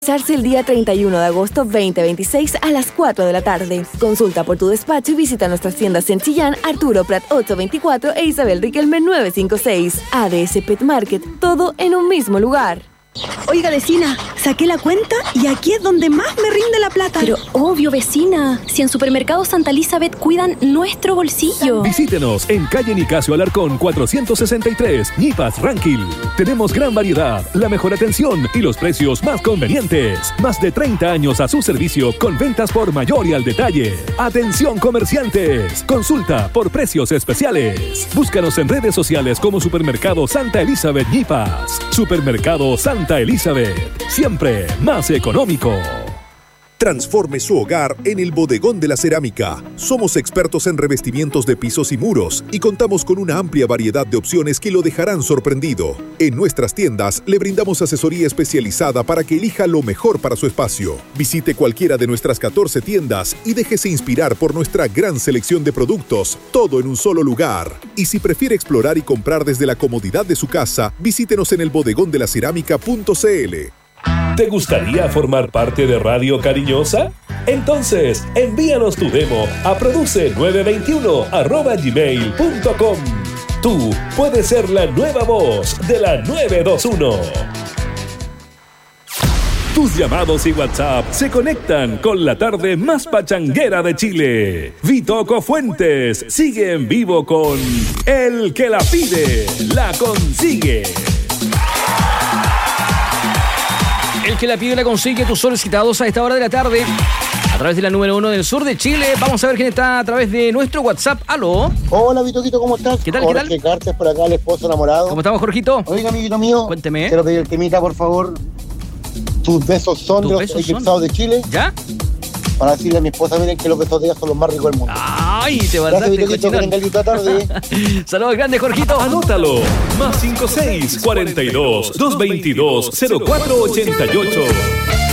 Realizarse el día 31 de agosto 2026 a las 4 de la tarde. Consulta por tu despacho y visita nuestras tiendas en Chillán, Arturo Prat 824 e Isabel Riquelme 956. ADS Pet Market, todo en un mismo lugar. Oiga, vecina, saqué la cuenta y aquí es donde más me rinde la plata. Pero obvio, vecina, si en Supermercado Santa Elizabeth cuidan nuestro bolsillo. Visítenos en calle Nicasio Alarcón 463, Ñipas, Ranquil. Tenemos gran variedad, la mejor atención y los precios más convenientes. Más de 30 años a su servicio con ventas por mayor y al detalle. Atención comerciantes, consulta por precios especiales. Búscanos en redes sociales como Supermercado Santa Elizabeth Ñipas. Supermercado Santa Elizabeth, siempre más económico. Transforme su hogar en el Bodegón de la Cerámica. Somos expertos en revestimientos de pisos y muros y contamos con una amplia variedad de opciones que lo dejarán sorprendido. En nuestras tiendas le brindamos asesoría especializada para que elija lo mejor para su espacio. Visite cualquiera de nuestras 14 tiendas y déjese inspirar por nuestra gran selección de productos, todo en un solo lugar. Y si prefiere explorar y comprar desde la comodidad de su casa, visítenos en el bodegondelacerámica.cl. ¿Te gustaría formar parte de Radio Cariñosa? Entonces, envíanos tu demo a produce921@gmail.com. Tú puedes ser la nueva voz de la 921. Tus llamados y WhatsApp se conectan con la tarde más pachanguera de Chile. Vitoco Fuentes sigue en vivo con El que la pide, la consigue. El que la pide la consigue, tus solicitados a esta hora de la tarde a través de la número 1 del sur de Chile. Vamos a ver quién está a través de nuestro WhatsApp. ¿Aló? Hola, Vitoquito, ¿cómo estás? ¿Qué tal, Jorge qué tal? Cartes por acá, el esposo enamorado. ¿Cómo estamos, Jorgito? Oiga, amiguito mío. Cuénteme. Quiero pedir el temita, por favor. Tus besos son de los eclipsados de Chile. ¿Ya? Para decirle a mi esposa, miren que los besos de ella son los más ricos del mundo. ¡Ay, te Gracias, mandaste, Vitoquito, que tenga linda tarde. Saludos grandes, Jorgito. Anótalo. +56 42 222 0488.